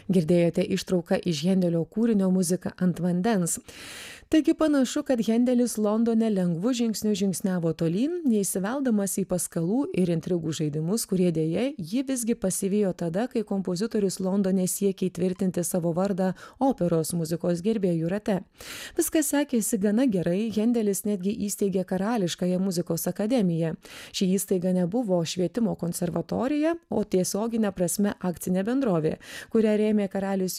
Girdėjote ištrauką iš Hendelio kūrinio Muzika ant vandens. Taigi panašu, kad Hendelis Londone lengvu žingsniu žingsniavo tolyn, neįsiveldamas į paskalų ir intrigų žaidimus, kurie dėja jį visgi pasivijo tada, kai kompozitorius Londone siekė įtvirtinti savo vardą operos muzikos gerbėjų rate. Viskas sekėsi gana gerai, Hendelis netgi įsteigė Karališkąją muzikos akademiją. Ši įstaiga nebuvo švietimo konservatorija, o tiesioginė prasme akcinė bendrovė, kurią rėmė karalius